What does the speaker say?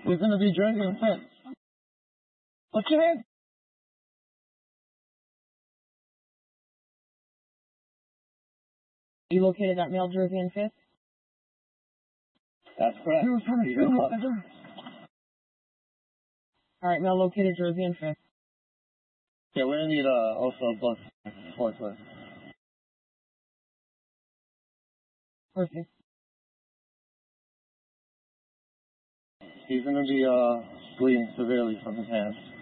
He's going to be Jersey and 5th. What's your name? You located at male Jersey and 5th? That's correct. Alright, male located Jersey and 5th. Yeah, we're going to need also a bus forklift. Perfect. He's going to be bleeding severely from his hands.